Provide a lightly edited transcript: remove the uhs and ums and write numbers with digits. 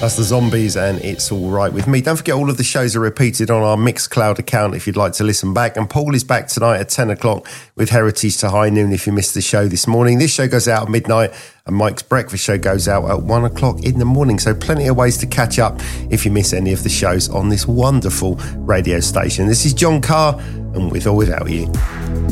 That's the Zombies and It's All Right With Me. Don't forget, all of the shows are repeated on our Mixcloud account if you'd like to listen back. And Paul is back tonight at 10 o'clock with Heritage to High Noon if you missed the show this morning. This show goes out at midnight and Mike's Breakfast Show goes out at 1 o'clock in the morning. So plenty of ways to catch up if you miss any of the shows on this wonderful radio station. This is John Carr and With or Without You.